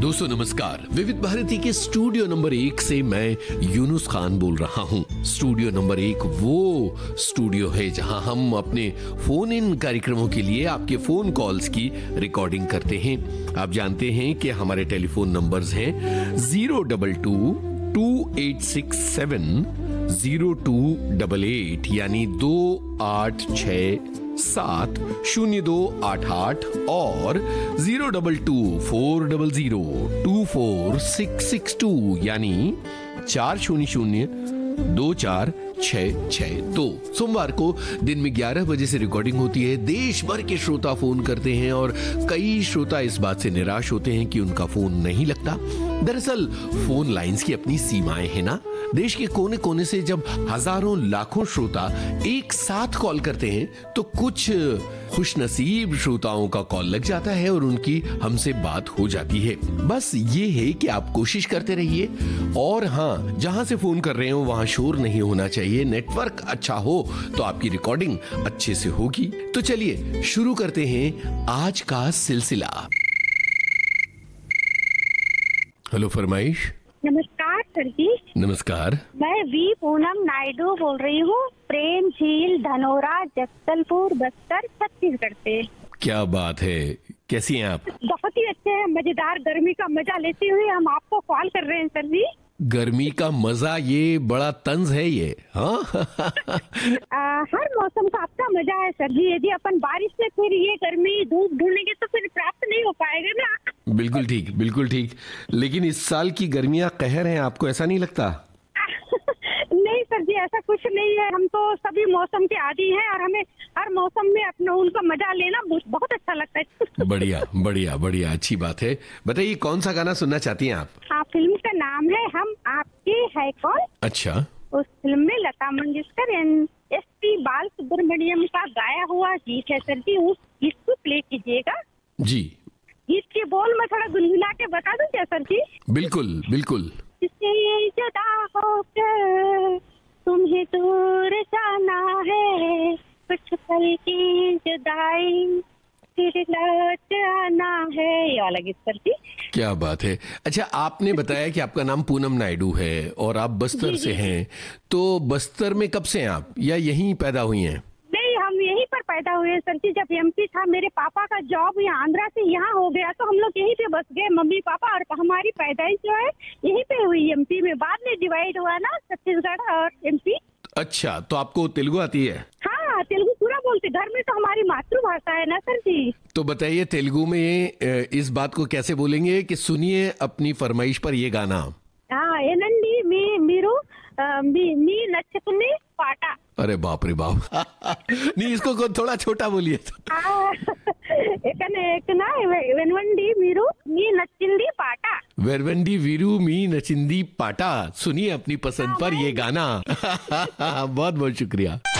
दोस्तों नमस्कार। विविध भारती के स्टूडियो नंबर 1 से मैं यूनुस खान बोल रहा हूँ। स्टूडियो नंबर 1 वो स्टूडियो है जहाँ हम अपने फोन इन कार्यक्रमों के लिए आपके फोन कॉल्स की रिकॉर्डिंग करते हैं। आप जानते हैं कि हमारे टेलीफोन नंबर्स हैं 022-2867-0288 यानी 2867-0288 और 022-400-24662 यानी 400-24662। सोमवार को दिन में 11 बजे से रिकॉर्डिंग होती है। देश भर के श्रोता फोन करते हैं और कई श्रोता इस बात से निराश होते हैं कि उनका फोन नहीं लगता। दरअसल फोन लाइंस की अपनी सीमाएं हैं ना। देश के कोने कोने से जब हजारों लाखों श्रोता एक साथ कॉल करते हैं तो कुछ खुशनसीब श्रोताओं का कॉल लग जाता है और उनकी हमसे बात हो जाती है। बस ये है कि आप कोशिश करते रहिए और हाँ, जहां से फोन कर रहे हो वहां शोर नहीं होना चाहिए। नेटवर्क अच्छा हो तो आपकी रिकॉर्डिंग अच्छे से होगी। तो चलिए शुरू करते हैं आज का सिलसिला। हेलो फरमाइश। नमस्कार सर जी। नमस्कार। मैं वी पूनम नायडू बोल रही हूँ, प्रेम झील धनोरा जगदलपुर बस्तर छत्तीसगढ़ से। क्या बात है, कैसी हैं आप? बहुत ही अच्छे हैं, मजेदार गर्मी का मजा लेते हुए हम आपको कॉल कर रहे हैं सर जी। गर्मी का मजा, ये बड़ा तंज है ये। हाँ हर मौसम का अपना मजा है सर जी। यदि अपन बारिश से फिर ये गर्मी धूप ढूंढेंगे तो फिर प्राप्त नहीं हो पाएगा ना। बिल्कुल ठीक, बिल्कुल ठीक। लेकिन इस साल की गर्मियां कहर हैं, आपको ऐसा नहीं लगता? नहीं सर जी, ऐसा कुछ नहीं है। हम तो सभी मौसम के आदी हैं और हमें हर मौसम में अपना उनका मजा लेना बहुत अच्छा लगता है। बढ़िया बढ़िया बढ़िया, अच्छी बात है। बताइए कौन सा गाना सुनना चाहती हैं आप? हाँ, फिल्म का नाम है हम आपके है कौन। अच्छा। उस फिल्म में लता मंगेशकर एंड एस.पी. बालसुब्रमण्यम का गाया हुआ गीत है सर जी। उस गीत को प्ले कीजिएगा जी। गीत के बोल मैं थोड़ा गुनगुना के बता दूं क्या सर जी? बिल्कुल बिल्कुल। इससे जुदा होकर तुम्हें दूर जाना है, कुछ पल की जुदाई फिर लौट आना है। ये वाला गीत सर जी। क्या बात है। अच्छा, आपने बताया कि आपका नाम पूनम नायडू है और आप बस्तर से हैं, तो बस्तर में कब से हैं आप, या यहीं पैदा हुई हैं? नहीं, हम यहीं पर पैदा हुए सर जी। जब एमपी था, मेरे पापा का जॉब यहाँ आंध्रा से यहाँ हो गया तो हम लोग यहीं पे बस गए, मम्मी पापा, और हमारी पैदाइश जो है यहीं पे हुई एमपी में। बाद में डिवाइड हुआ ना छत्तीसगढ़ और एमपी। अच्छा, तो आपको तेलुगु आती है? हाँ, तेलुगु पूरा बोलते। घर में तो हमारी मातृभाषा है ना सर जी। तो बताइए तेलुगु में इस बात को कैसे बोलेंगे कि सुनिए अपनी फरमाइश पर ये गाना। हाँ, एनंडी मी मीरू मी नचकुनी पाटा। अरे बाप रे बाप। नहीं, इसको थोड़ा छोटा बोलिए। एक ना वेनवंडी मीरू मी नचिंदी पाटा। वेरवंडी वीरू मी नचिंदी पाटा। सुनिए अपनी पसंद पर ये गाना। बहुत बहुत शुक्रिया।